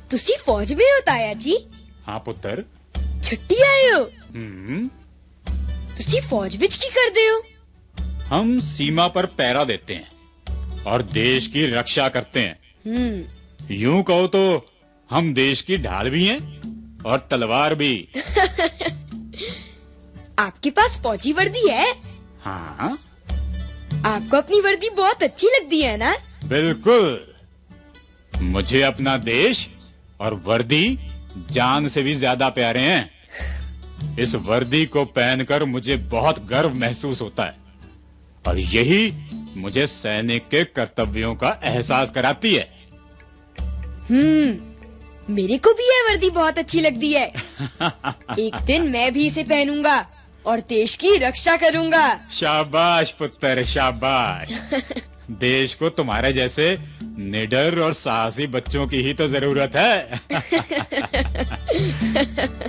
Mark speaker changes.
Speaker 1: तुसी फौज में हो ताया जी?
Speaker 2: हाँ पुत्र।
Speaker 1: छुट्टी आए हो? तुसी फौज विच की करदे हो?
Speaker 2: हम सीमा पर पहरा देते हैं और देश की रक्षा करते हैं। यूं कहो तो हम देश की ढाल भी हैं और तलवार भी।
Speaker 1: आपके पास फौजी वर्दी है?
Speaker 2: हाँ।
Speaker 1: आपको अपनी वर्दी बहुत अच्छी लगती है ना?
Speaker 2: बिल्कुल। मुझे अपना देश और वर्दी जान से भी ज्यादा प्यारे हैं। इस वर्दी को पहनकर मुझे बहुत गर्व महसूस होता है और यही मुझे सैनिक के कर्तव्यों का एहसास कराती है।
Speaker 1: मेरे को भी यह वर्दी बहुत अच्छी लगती है। एक दिन मैं भी इसे पहनूंगा और देश की रक्षा करूंगा।
Speaker 2: शाबाश पुत्र, शाबाश। देश को तुम्हारे जैसे निडर और साहसी बच्चों की ही तो जरूरत है।